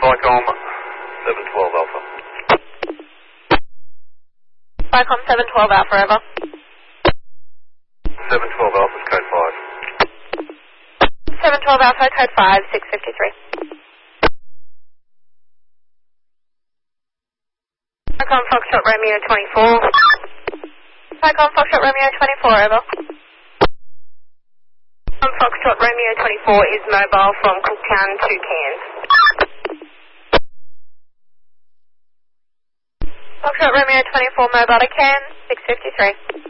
Vicom 712 Alpha. Vicom 712 Alpha, over. 712 Alpha is code 5. 712 Alpha, code 5, 653. Vicom Foxtrot Romeo 24. Vicom Foxtrot Romeo 24, over. Vicom Foxtrot Romeo 24 is mobile from Cooktown to Cairns. Foxtrot Romeo 24 mobile to Cairns, 653.